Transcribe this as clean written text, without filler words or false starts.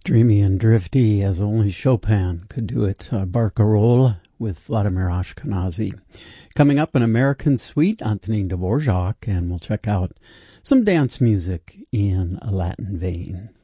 Dreamy and drifty as only Chopin could do it. Barcarolle with Vladimir Ashkenazy. Coming up, an American suite, Antonin Dvorak, and we'll check out some dance music in a Latin vein.